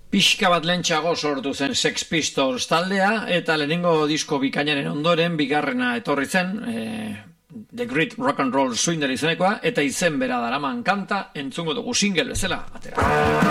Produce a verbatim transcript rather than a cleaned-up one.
Pixka bat lentsago sortu zen Sex Pistols taldea, eta lehenengo disko bikainaren ondoren bigarrena etorri zen, e, The Great Rock and Roll Swindler izenekoa, eta izen bera daraman kanta entzungo dugu single bezala atera.